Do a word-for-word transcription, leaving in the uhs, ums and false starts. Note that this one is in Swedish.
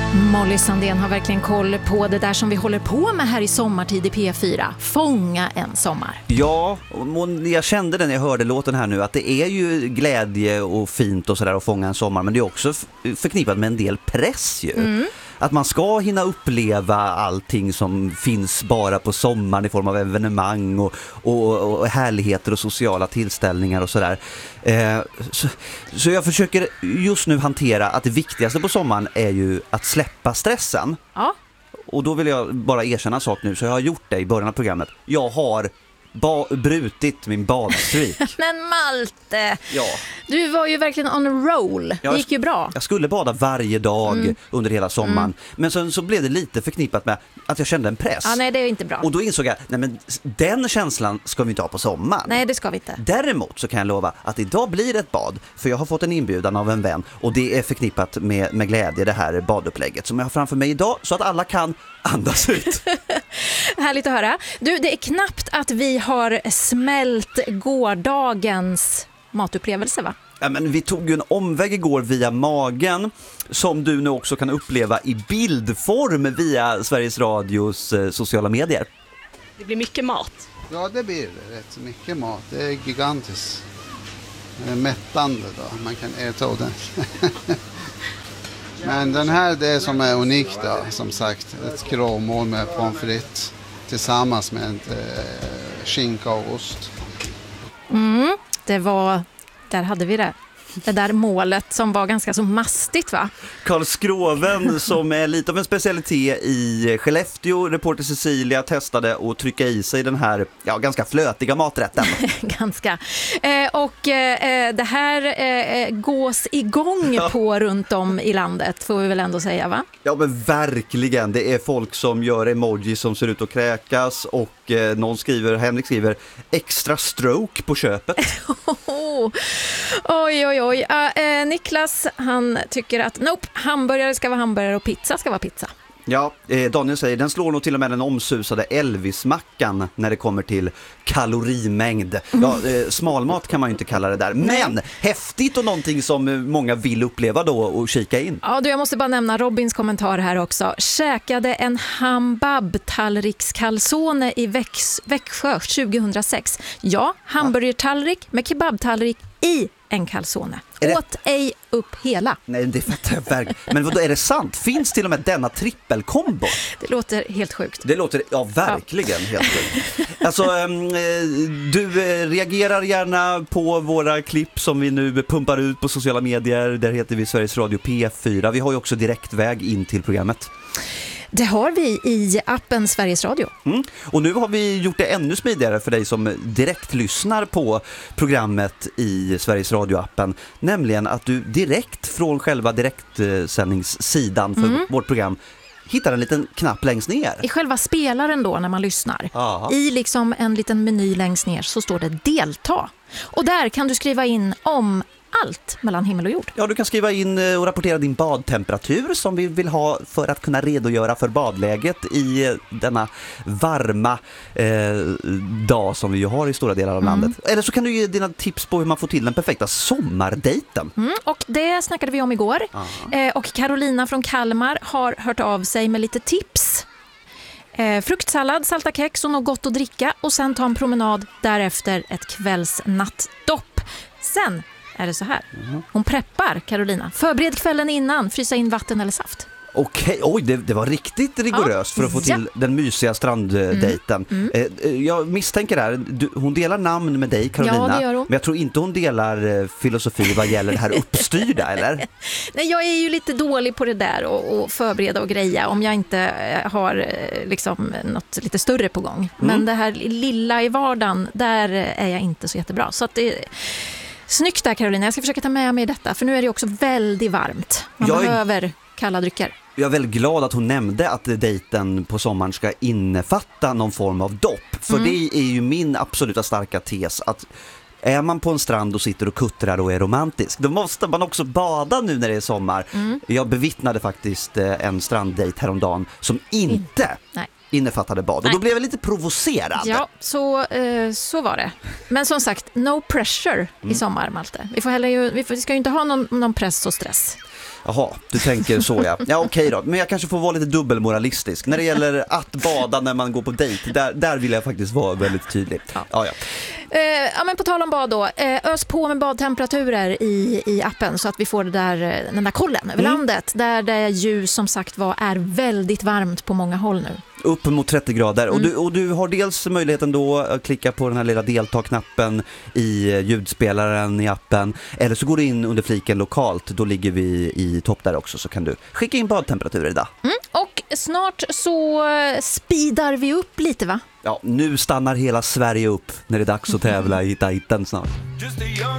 Molly Sandén har verkligen koll på det där som vi håller på med här i sommartid i P fyra. Fånga en sommar. Ja, och jag kände det när jag hörde låten här nu att det är ju glädje och fint och sådär att fånga en sommar, men det är också förknippat med en del press ju. Mm. Att man ska hinna uppleva allting som finns bara på sommaren i form av evenemang och, och, och härligheter och sociala tillställningar och sådär. Eh, så, så jag försöker just nu hantera att det viktigaste på sommaren är ju att släppa stressen. Ja. Och då vill jag bara erkänna en sak nu, så jag har gjort det i början av programmet. Jag har ba- brutit min badstreak. Men Malte, ja. Du var ju verkligen on a roll. Det gick ju bra. Jag skulle bada varje dag mm. under hela sommaren. Mm. Men sen så blev det lite förknippat med att jag kände en press. Ja, nej, det är inte bra. Och då insåg jag, nej men den känslan ska vi inte ha på sommaren. Nej, det ska vi inte. Däremot så kan jag lova att idag blir det ett bad. För jag har fått en inbjudan av en vän. Och det är förknippat med, med glädje, det här badupplägget som jag har framför mig idag. Så att alla kan andas ut. Härligt att höra. Du, det är knappt att vi har smält gårdagens matupplevelse, va? Ja, men vi tog ju en omväg igår via magen som du nu också kan uppleva i bildform via Sveriges Radios eh, sociala medier. Det blir mycket mat. Ja, det blir rätt mycket mat. Det är gigantiskt. Det är mättande då. Man kan äta ordentligt. Men den här, det som är unikt då, som sagt, ett gråmål med pommes frites tillsammans med ett eh, skinka och ost. Mm, det var, där hade vi det. Det där målet som var ganska så mastigt, va? Karl Skroven som är lite av en specialitet i Skellefteå, reporter Cecilia testade att trycka i sig den här ja, ganska flötiga maträtten. ganska. Eh, och eh, det här eh, gås igång ja. på runt om i landet, får vi väl ändå säga, va? Ja, men verkligen. Det är folk som gör emoji som ser ut att kräkas och eh, någon skriver, Henrik skriver, extra stroke på köpet. Oj, oj, oj. Uh, eh, Niklas, han tycker att nope, hamburgare ska vara hamburgare och pizza ska vara pizza. Ja, eh, Daniel säger, den slår nog till och med den omsusade Elvis-mackan när det kommer till kalorimängd. Ja, eh, smalmat kan man ju inte kalla det där. Men Nej. häftigt och någonting som många vill uppleva då och kika in. Ja, du, jag måste bara nämna Robins kommentar här också. Käkade en hambab-tallrikskalsone i Väx- Växjö tjugohundrasex. Ja, hamburgertallrik med kebabtallrik i en kalsone. Åt ej upp hela. Nej, det fattar jag verkligen. Men vad då, är det sant? Finns till och med denna trippelkombo? Det låter helt sjukt. Det låter, ja verkligen ja. helt sjukt. Alltså, du reagerar gärna på våra klipp som vi nu pumpar ut på sociala medier. Där heter vi Sveriges Radio P fyra. Vi har ju också direktväg in till programmet. Det har vi i appen Sveriges Radio. Mm. Och nu har vi gjort det ännu smidigare för dig som direkt lyssnar på programmet i Sveriges Radio-appen. Nämligen att du direkt från själva direktsändningssidan för mm. vårt program hittar en liten knapp längst ner. I själva spelaren då när man lyssnar. Aha. I liksom en liten meny längst ner så står det delta. Och där kan du skriva in om allt mellan himmel och jord. Ja, du kan skriva in och rapportera din badtemperatur som vi vill ha för att kunna redogöra för badläget i denna varma eh, dag som vi ju har i stora delar av mm. landet. Eller så kan du ge dina tips på hur man får till den perfekta sommardejten. Mm, och det snackade vi om igår. Eh, och Carolina från Kalmar har hört av sig med lite tips. Eh, fruktsallad, salta kex och något gott att dricka och sen ta en promenad, därefter ett kvällsnattdopp. Sen är det så här. Hon preppar, Carolina. Förbered kvällen innan, frysa in vatten eller saft. Okej, oj, det, det var riktigt rigoröst ja. för att få till ja. den mysiga stranddejten. Mm. Mm. Eh, jag misstänker här, du, hon delar namn med dig, Carolina. Ja, det gör hon. Men jag tror inte hon delar eh, filosofi vad gäller det här uppstyrda, eller? Nej, jag är ju lite dålig på det där och, och förbereda och greja om jag inte eh, har eh, liksom något lite större på gång. Mm. Men det här lilla i vardagen, där är jag inte så jättebra. Så att det snyggt där, Carolina. Jag ska försöka ta med mig detta. För nu är det också väldigt varmt. Man jag behöver är... kalla drycker. Jag är väldigt glad att hon nämnde att dejten på sommaren ska innefatta någon form av dopp. För mm. det är ju min absoluta starka tes att är man på en strand och sitter och kuttrar och är romantisk, då måste man också bada nu när det är sommar. Mm. Jag bevittnade faktiskt en stranddejt häromdagen som inte... Mm. Nej. innefattade bad. Och då blev jag lite provocerad. Ja, så, eh, så var det. Men som sagt, no pressure mm. i sommar, Malte. Vi, får heller ju, vi, får, vi ska ju inte ha någon, någon press och stress. Jaha, du tänker så ja. Ja okej då, men jag kanske får vara lite dubbelmoralistisk. När det gäller att bada när man går på dejt, där, där vill jag faktiskt vara väldigt tydlig. Ja, ja. ja. Eh, ja, men på tal om bad då, eh, ös på med badtemperaturer i, i appen så att vi får det där, den där kollen över mm. landet. Där det ju som sagt var är väldigt varmt på många håll nu. Upp mot trettio grader. Mm. Och, du, och du har dels möjligheten då att klicka på den här lilla delta-knappen i ljudspelaren i appen. Eller så går du in under fliken lokalt. Då ligger vi i topp där också, så kan du skicka in badtemperaturer idag. Mm. Och snart så speedar vi upp lite, va? Ja, nu stannar hela Sverige upp när det är dags att tävla i Titan snart.